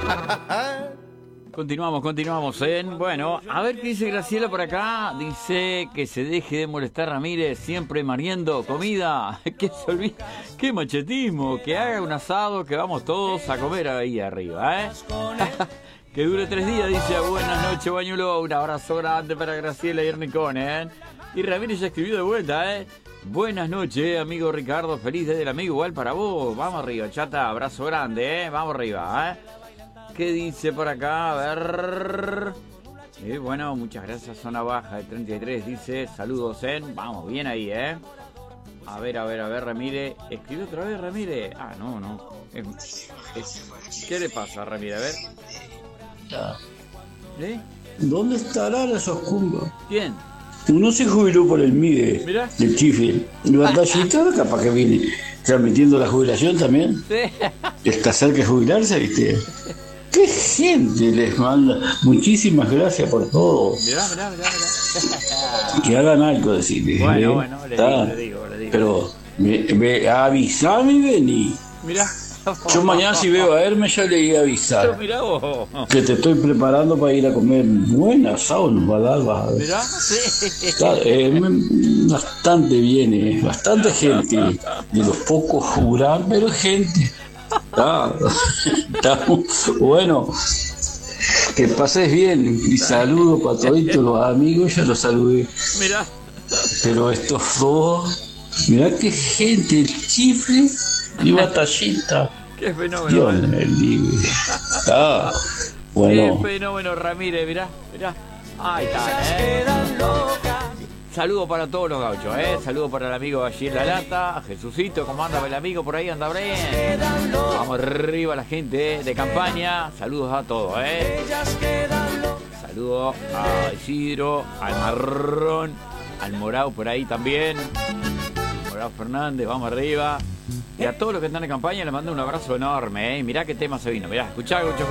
Continuamos, bueno, a ver qué dice Graciela por acá. Dice que se deje de molestar Ramírez, siempre mariendo comida. Que se olvide, qué machetismo, que haga un asado, que vamos todos a comer ahí arriba, Que dure 3 días, dice. Buenas noches, Bañuelo. Un abrazo grande para Graciela y Ernicón, Y Ramírez ya escribió de vuelta, Buenas noches, amigo Ricardo. Feliz desde el amigo, igual para vos. Vamos arriba, chata. Abrazo grande, Vamos arriba, ¿Qué dice por acá? A ver. Bueno, muchas gracias. Zona Baja de 33 dice: saludos, Vamos, bien ahí, A ver, Ramírez. ¿Escribió otra vez, Ramírez? Ah, no. ¿Qué le pasa a Ramírez? A ver. ¿Dónde estarán esos cumbos? ¿Quién? Uno se jubiló por el MIDE. ¿Mirá? Del Chifre. Y Batallita, capaz que viene transmitiendo la jubilación también. Sí. Está cerca de jubilarse, ¿viste? ¡Qué gente les manda! Muchísimas gracias por todo. Mirá. Que hagan algo, decirle. Bueno, le digo. Pero avisame y vení. Mirá. Yo mañana si veo a Hermes ya le iba a avisar. Mirá vos. Que te estoy preparando para ir a comer buen asado, nos va a dar, vas a ver. Mirá, sí. Bastante bien, bastante gente. De los pocos jurar, pero gente. Está bueno. Que pases bien. Y saludo para todos los amigos, ya los saludé. Mirá. Pero estos dos, mirá qué gente, el Chifre y Batallita. Qué fenómeno. Dios me libre. Bueno. Qué fenómeno, Ramírez, mirá. Ahí está, Saludos para todos los gauchos, Saludos para el amigo allí en la lata. Jesucito, ¿cómo anda el amigo por ahí? ¿Anda bien? Vamos arriba la gente, de campaña. Saludos a todos, Saludos a Isidro, al Marrón, al Morao por ahí también. Morao Fernández, vamos arriba. Y a todos los que están en campaña les mando un abrazo enorme, Mirá qué tema se vino. Mirá, escuchá,